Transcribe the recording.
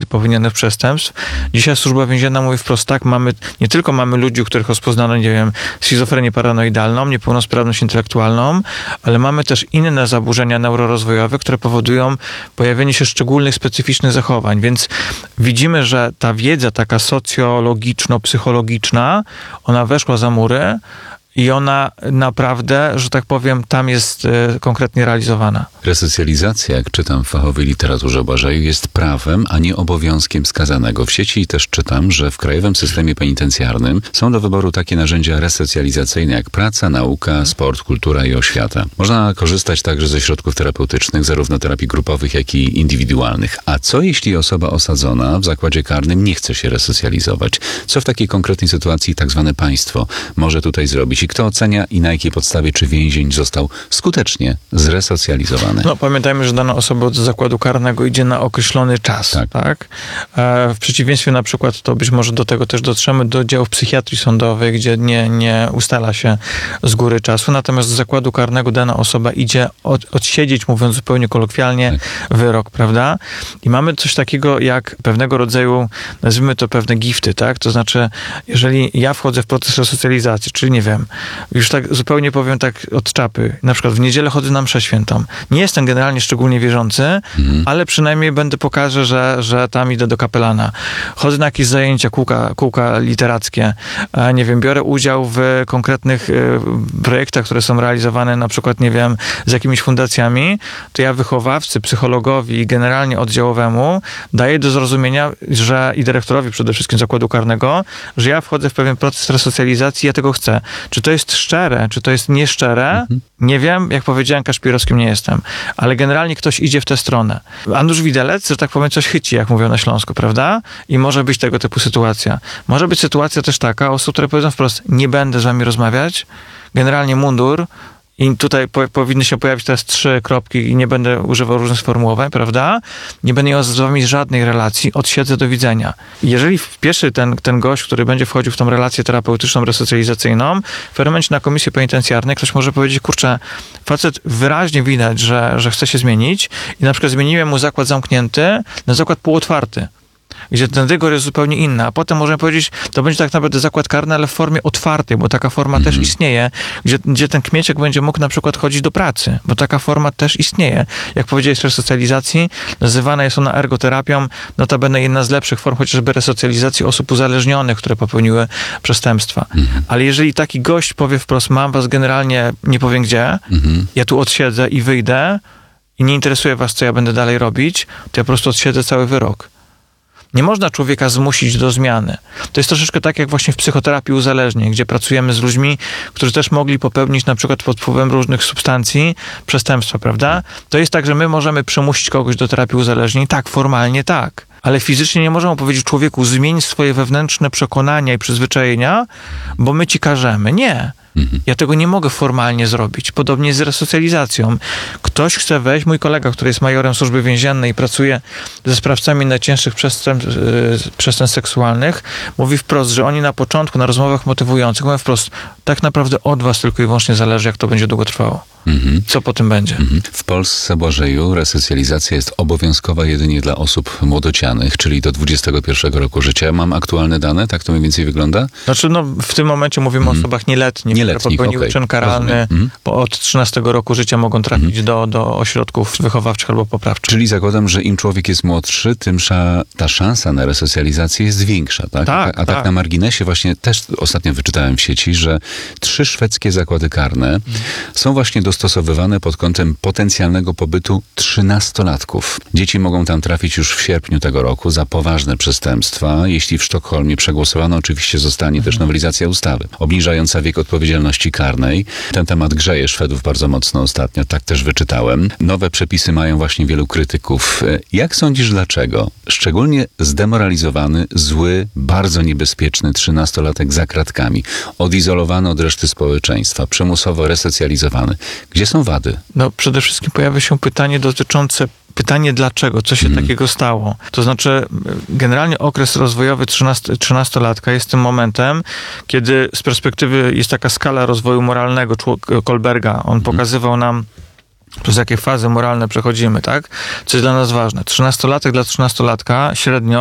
popełnionych przestępstw. Dzisiaj Służba Więzienna mówi wprost tak, nie tylko mamy ludzi, u których rozpoznano, nie wiem, schizofrenię paranoidalną, niepełnosprawność intelektualną, ale mamy też inne zaburzenia neurorozwojowe, które powodują pojawienie się szczególnych, specyficznych zachowań. Więc widzimy, że ta wiedza taka socjologiczno-psychologiczna, ona weszła za mury i ona naprawdę, że tak powiem, tam jest konkretnie realizowana. Resocjalizacja, jak czytam w fachowej literaturze Błażeju, jest prawem, a nie obowiązkiem skazanego. W sieci też czytam, że w krajowym systemie penitencjarnym są do wyboru takie narzędzia resocjalizacyjne jak praca, nauka, sport, kultura i oświata. Można korzystać także ze środków terapeutycznych, zarówno terapii grupowych, jak i indywidualnych. A co jeśli osoba osadzona w zakładzie karnym nie chce się resocjalizować? Co w takiej konkretnej sytuacji tak zwane państwo może tutaj zrobić? I kto ocenia i na jakiej podstawie, czy więzień został skutecznie zresocjalizowany? No, pamiętajmy, że dana osoba do zakładu karnego idzie na określony czas, tak? W przeciwieństwie na przykład, to być może do tego też dotrzemy, do działów psychiatrii sądowej, gdzie nie ustala się z góry czasu, natomiast do zakładu karnego dana osoba idzie odsiedzieć, mówiąc zupełnie kolokwialnie, wyrok, prawda? I mamy coś takiego jak pewnego rodzaju, nazwijmy to pewne gifty, tak? To znaczy, jeżeli ja wchodzę w proces resocjalizacji, czyli nie wiem, już tak zupełnie powiem tak od czapy, na przykład w niedzielę chodzę na mszę świętą. Nie jestem generalnie szczególnie wierzący, ale przynajmniej pokażę, że tam idę do kapelana. Chodzę na jakieś zajęcia, kółka literackie, nie wiem, biorę udział w konkretnych projektach, które są realizowane na przykład, nie wiem, z jakimiś fundacjami, to ja wychowawcy, psychologowi i generalnie oddziałowemu daję do zrozumienia, że i dyrektorowi przede wszystkim zakładu karnego, że ja wchodzę w pewien proces resocjalizacji, ja tego chcę. Czy to jest szczere, czy to jest nieszczere? Nie wiem, jak powiedziałem, Kaszpirowskim nie jestem. Ale generalnie ktoś idzie w tę stronę. Andrzej Widelec, że tak powiem, coś chyci, jak mówią na Śląsku, prawda? I może być tego typu sytuacja. Może być sytuacja też taka, osób, które powiedzą wprost, nie będę z wami rozmawiać, generalnie mundur, i tutaj powinny się pojawić teraz 3 kropki i nie będę używał różnych sformułowań, prawda? Nie będę miał z wami żadnej relacji, odsiedzę, do widzenia. I jeżeli wpieszy ten gość, który będzie wchodził w tą relację terapeutyczną, resocjalizacyjną, w pewnym momencie na komisji penitencjarnej ktoś może powiedzieć, kurczę, facet wyraźnie widać, że chce się zmienić i na przykład zmieniłem mu zakład zamknięty na zakład półotwarty, gdzie ten rygor jest zupełnie inny, a potem możemy powiedzieć, to będzie tak naprawdę zakład karny, ale w formie otwartej, bo taka forma też istnieje, gdzie ten kmieciek będzie mógł na przykład chodzić do pracy, bo taka forma też istnieje. Jak powiedziałeś, resocjalizacji, nazywana jest ona ergoterapią, notabene jedna z lepszych form chociażby resocjalizacji osób uzależnionych, które popełniły przestępstwa. Ale jeżeli taki gość powie wprost, mam was generalnie, nie powiem gdzie, ja tu odsiedzę i wyjdę i nie interesuje was, co ja będę dalej robić, to ja po prostu odsiedzę cały wyrok. Nie można człowieka zmusić do zmiany. To jest troszeczkę tak jak właśnie w psychoterapii uzależnień, gdzie pracujemy z ludźmi, którzy też mogli popełnić na przykład pod wpływem różnych substancji przestępstwa, prawda? To jest tak, że my możemy przymusić kogoś do terapii uzależnień. Tak, formalnie tak. Ale fizycznie nie możemy powiedzieć człowieku, zmień swoje wewnętrzne przekonania i przyzwyczajenia, bo my ci każemy. Nie. Ja tego nie mogę formalnie zrobić. Podobnie z resocjalizacją. Ktoś chce wejść, mój kolega, który jest majorem służby więziennej i pracuje ze sprawcami najcięższych przestępstw seksualnych, mówi wprost, że oni na początku, na rozmowach motywujących, mówią wprost, tak naprawdę od was tylko i wyłącznie zależy, jak to będzie długo trwało. Co po tym będzie. W Polsce, Błażeju, resocjalizacja jest obowiązkowa jedynie dla osób młodocianych, czyli do 21 roku życia. Mam aktualne dane? Tak to mniej więcej wygląda? Znaczy, no, w tym momencie mówimy o osobach nieletnich, które popełniły czyn karalny, bo od 13 roku życia mogą trafić do ośrodków wychowawczych albo poprawczych. Czyli zakładam, że im człowiek jest młodszy, tym ta szansa na resocjalizację jest większa, tak? Tak na marginesie właśnie też ostatnio wyczytałem w sieci, że 3 szwedzkie zakłady karne są właśnie dostosowywane pod kątem potencjalnego pobytu 13-latków. Dzieci mogą tam trafić już w sierpniu tego roku za poważne przestępstwa. Jeśli w Sztokholmie przegłosowano, oczywiście zostanie też nowelizacja ustawy obniżająca wiek odpowiedzialności karnej. Ten temat grzeje Szwedów bardzo mocno ostatnio, tak też wyczytałem. Nowe przepisy mają właśnie wielu krytyków. Jak sądzisz, dlaczego? Szczególnie zdemoralizowany, zły, bardzo niebezpieczny 13-latek za kratkami, odizolowany od reszty społeczeństwa, przymusowo resocjalizowany. Gdzie są wady? No, przede wszystkim pojawia się pytanie dlaczego, co się takiego stało. To znaczy, generalnie okres rozwojowy 13-latka jest tym momentem, kiedy z perspektywy jest taka skala rozwoju moralnego Kohlberga. On pokazywał nam, przez jakie fazy moralne przechodzimy, tak? Co jest dla nas ważne. 13-latek dla 13-latka średnio